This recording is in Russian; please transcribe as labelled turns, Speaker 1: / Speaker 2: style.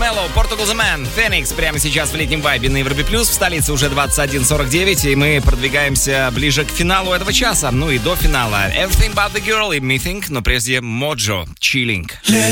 Speaker 1: Маршмеллоу, Portugal The Man, Феникс прямо сейчас в летнем вайбе на Европе Плюс. В столице уже 21:49, и мы продвигаемся ближе к финалу этого часа. Ну и до финала. Everything But The Girl и Me Think, но прежде Моджо, Chilling.